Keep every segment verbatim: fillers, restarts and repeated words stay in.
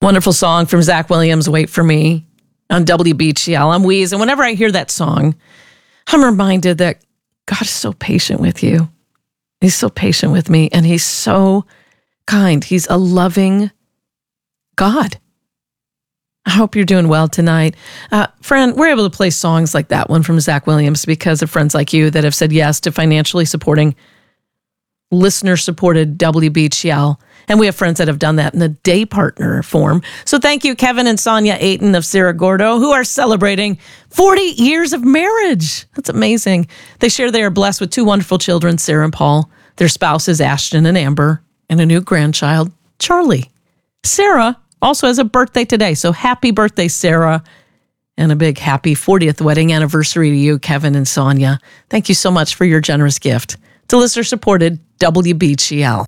Wonderful song from Zach Williams, Wait For Me, on W B G L. I'm Weeze, and whenever I hear that song, I'm reminded that God is so patient with you. He's so patient with me, and he's so kind. He's a loving God. I hope you're doing well tonight. Uh, friend, we're able to play songs like that one from Zach Williams because of friends like you that have said yes to financially supporting listener-supported W B G L. And we have friends that have done that in the day partner form. So thank you, Kevin and Sonia Ayton of Cerro Gordo, who are celebrating forty years of marriage. That's amazing. They share they are blessed with two wonderful children, Sarah and Paul. Their spouses, Ashton and Amber, and a new grandchild, Charlie. Sarah also has a birthday today. So happy birthday, Sarah. And a big happy fortieth wedding anniversary to you, Kevin and Sonia. Thank you so much for your generous gift to listener-supported W B G L.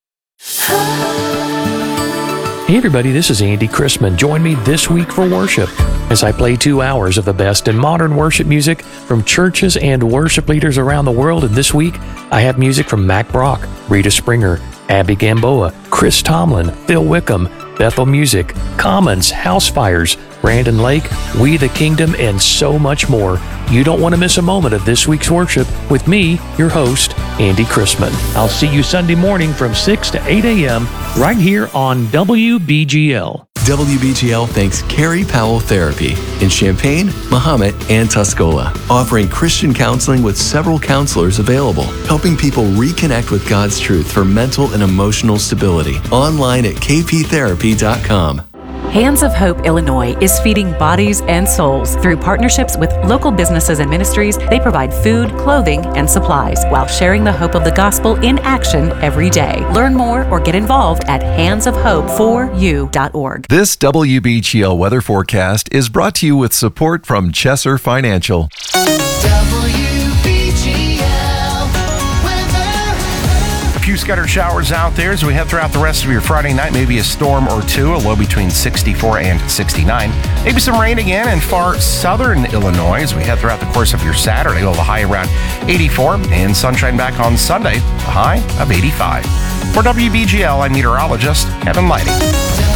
Hey everybody, this is Andy Chrisman. Join me this week for worship as I play two hours of the best in modern worship music from churches and worship leaders around the world. And this week, I have music from Mac Brock, Rita Springer, Abby Gamboa, Chris Tomlin, Phil Wickham, Bethel Music, Commons, Housefires, Brandon Lake, We the Kingdom, and so much more. You don't want to miss a moment of this week's worship with me, your host, Andy Chrisman. I'll see you Sunday morning from six to eight a.m. right here on W B G L. W B G L thanks Carrie Powell Therapy in Champaign, Mahomet, and Tuscola, offering Christian counseling with several counselors available, helping people reconnect with God's truth for mental and emotional stability. Online at k p therapy dot com. Hands of Hope Illinois is feeding bodies and souls. Through partnerships with local businesses and ministries, they provide food, clothing, and supplies while sharing the hope of the gospel in action every day. Learn more or get involved at hands of hope for you dot org. This W B G L weather forecast is brought to you with support from Chesser Financial. Few scattered showers out there as we head throughout the rest of your Friday night. Maybe a storm or two, a low between sixty-four and sixty-nine. Maybe some rain again in far southern Illinois as we head throughout the course of your Saturday. Well, the high around eighty-four and sunshine back on Sunday, a high of eighty-five. For W B G L, I'm meteorologist Kevin Lighting.